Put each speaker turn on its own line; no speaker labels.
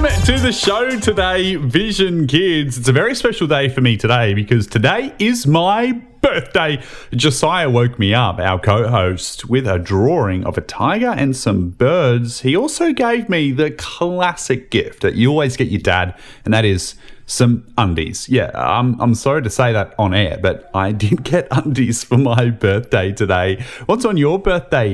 to the show today, Vision Kids. It's a very special day for me today because today is my birthday. Josiah woke me up, our co-host, with a drawing of a tiger and some birds. He also gave me the classic gift that you always get your dad, and that is some undies. Yeah, I'm sorry to say that on air, but I did get undies for my birthday today. What's on your birthday,